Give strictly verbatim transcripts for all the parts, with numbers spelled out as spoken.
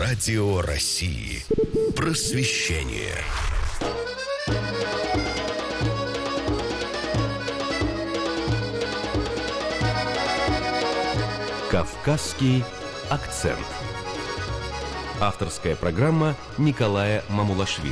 Радио России. Просвещение. Кавказский акцент. Авторская программа Николая Мамулашвили.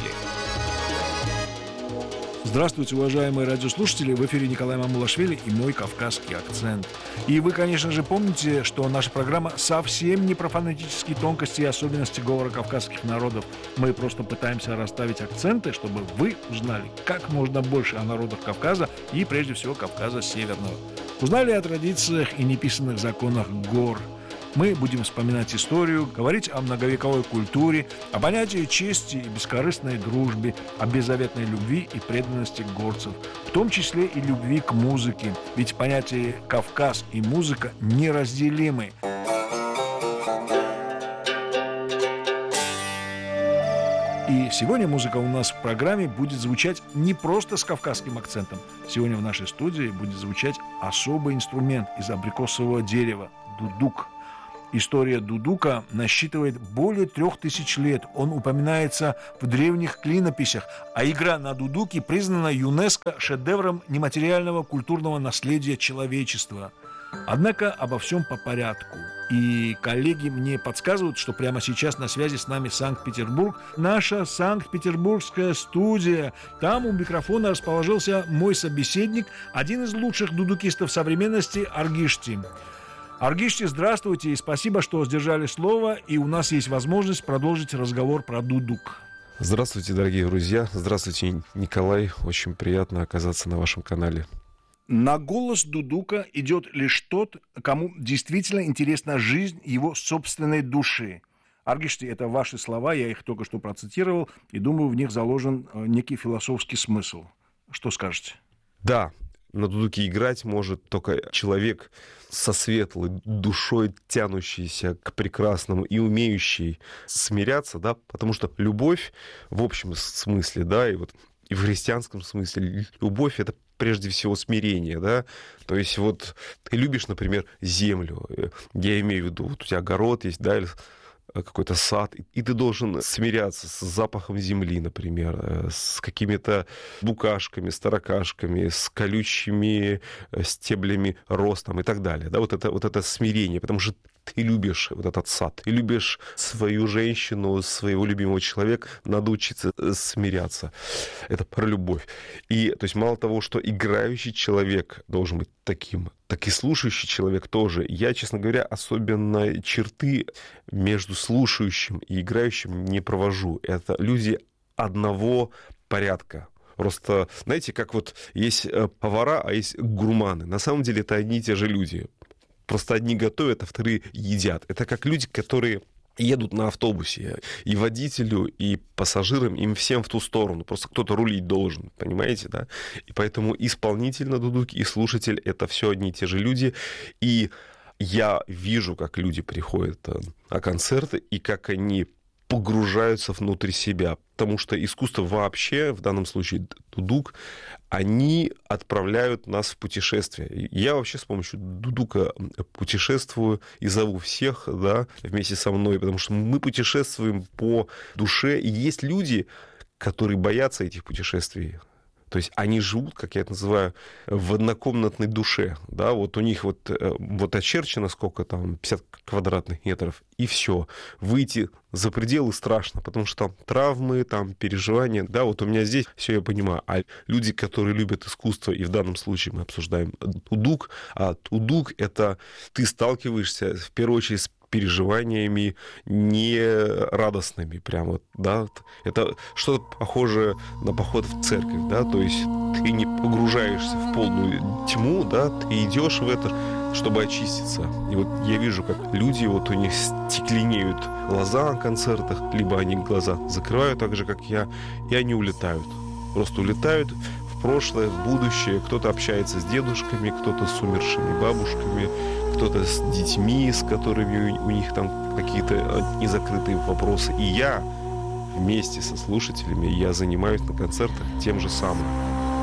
Здравствуйте, уважаемые радиослушатели! В эфире Николай Мамулашвили и мой кавказский акцент. И вы, конечно же, помните, что наша программа совсем не про фонетические тонкости и особенности говора кавказских народов. Мы просто пытаемся расставить акценты, чтобы вы узнали как можно больше о народах Кавказа и, прежде всего, Кавказа Северного. Узнали о традициях и неписанных законах гор. Мы будем вспоминать историю, говорить о многовековой культуре, о понятии чести и бескорыстной дружбе, о беззаветной любви и преданности горцев, в том числе и любви к музыке, ведь понятия Кавказ и музыка неразделимы. И сегодня музыка у нас в программе будет звучать не просто с кавказским акцентом. Сегодня в нашей студии будет звучать особый инструмент из абрикосового дерева – дудук. История дудука насчитывает более трех тысяч лет. Он упоминается в древних клинописях, а игра на дудуке признана ЮНЕСКО шедевром нематериального культурного наследия человечества. Однако обо всем по порядку. И коллеги мне подсказывают, что прямо сейчас на связи с нами Санкт-Петербург, наша Санкт-Петербургская студия. Там у микрофона расположился мой собеседник, один из лучших дудукистов современности Аргишти. Аргишти, здравствуйте и спасибо, что сдержали слово, и у нас есть возможность продолжить разговор про дудук. Здравствуйте, дорогие друзья. Здравствуйте, Николай. Очень приятно оказаться на вашем канале. На голос дудука идет лишь тот, кому действительно интересна жизнь его собственной души. Аргишти, это ваши слова, я их только что процитировал, и думаю, в них заложен некий философский смысл. Что скажете? Да, на дудуке играть может только человек со светлой душой, тянущийся к прекрасному и умеющий смиряться, да, потому что любовь в общем смысле, да, и вот и в христианском смысле любовь — это прежде всего смирение, да, то есть вот ты любишь, например, землю, я имею в виду, вот у тебя огород есть, да, или какой-то сад, и ты должен смиряться с запахом земли, например, с какими-то букашками, с таракашками, с колючими стеблями роз там, и так далее. Да, вот это, вот это смирение, потому что ты любишь вот этот сад, ты любишь свою женщину, своего любимого человека, надо учиться смиряться. Это про любовь. И, то есть, мало того, что играющий человек должен быть таким, так и слушающий человек тоже. Я, честно говоря, особенно черты между слушающим и играющим не провожу. Это люди одного порядка. Просто, знаете, как вот есть повара, а есть гурманы. На самом деле это одни и те же люди. Просто одни готовят, а вторые едят. Это как люди, которые едут на автобусе. И водителю, и пассажирам, им всем в ту сторону. Просто кто-то рулить должен, понимаете, да? И поэтому исполнитель на дудуке и слушатель — это все одни и те же люди. И я вижу, как люди приходят на концерты, и как они погружаются внутрь себя. Потому что искусство вообще, в данном случае дудук, они отправляют нас в путешествие. Я вообще с помощью дудука путешествую и зову всех, да, вместе со мной, потому что мы путешествуем по душе. И есть люди, которые боятся этих путешествий. То есть они живут, как я это называю, в однокомнатной душе. Да? Вот у них вот, вот очерчено сколько там, пятьдесят квадратных метров, и все. Выйти за пределы страшно, потому что там травмы, там переживания. Да, вот у меня здесь все я понимаю. А люди, которые любят искусство, и в данном случае мы обсуждаем дудук, а дудук — это ты сталкиваешься в первую очередь с переживаниями не радостными, прямо, да, это что-то похожее на поход в церковь, да, то есть ты не погружаешься в полную тьму, да, ты идешь в это, чтобы очиститься. И вот я вижу, как люди, вот у них стекленеют глаза на концертах, либо они глаза закрывают так же, как я, и они улетают, просто улетают в прошлое, в будущее. Кто-то общается с дедушками, кто-то с умершими бабушками, кто-то с детьми, с которыми у них там какие-то незакрытые вопросы. И я вместе со слушателями, я занимаюсь на концертах тем же самым.